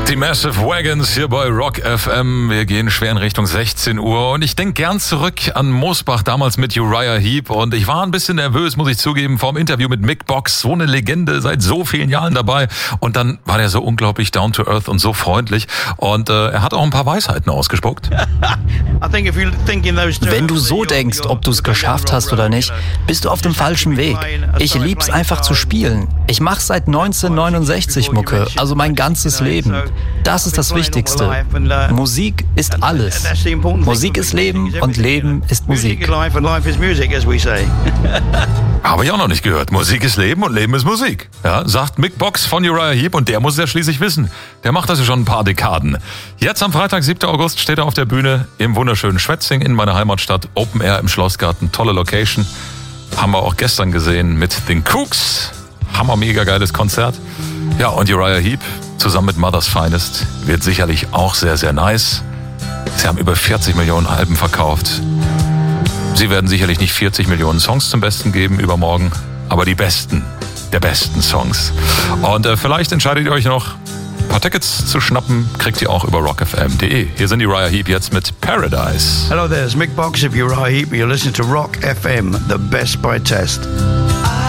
Die Massive Wagons hier bei Rock FM. Wir gehen schwer in Richtung 16 Uhr und ich denke gern zurück an Mosbach damals mit Uriah Heep und ich war ein bisschen nervös, muss ich zugeben, vorm Interview mit Mick Box. So eine Legende, seit so vielen Jahren dabei und dann war der so unglaublich down to earth und so freundlich und er hat auch ein paar Weisheiten ausgespuckt. Wenn du so denkst, ob du es geschafft hast oder nicht, bist du auf dem falschen Weg. Ich lieb's einfach zu spielen. Ich mache seit 1969 Mucke, also mein ganzes Leben. Das ist das Wichtigste. Musik ist alles. Musik ist Leben und Leben ist Musik. Habe ich auch noch nicht gehört. Musik ist Leben und Leben ist Musik. Ja, sagt Mick Box von Uriah Heep und der muss es ja schließlich wissen. Der macht das ja schon ein paar Dekaden. Jetzt am Freitag, 7. August, steht er auf der Bühne im wunderschönen Schwetzing in meiner Heimatstadt. Open Air im Schlossgarten, tolle Location. Haben wir auch gestern gesehen mit den Kooks. Hammer, mega geiles Konzert. Ja, und Uriah Heep zusammen mit Mother's Finest wird sicherlich auch sehr, sehr nice. Sie haben über 40 Millionen Alben verkauft. Sie werden sicherlich nicht 40 Millionen Songs zum Besten geben übermorgen, aber die besten der besten Songs. Und vielleicht entscheidet ihr euch noch, ein paar Tickets zu schnappen, kriegt ihr auch über rockfm.de. Hier sind Uriah Heep jetzt mit Paradise. Hello there, it's Mick Box of Uriah Heep. You're listening to Rock FM, the best by test.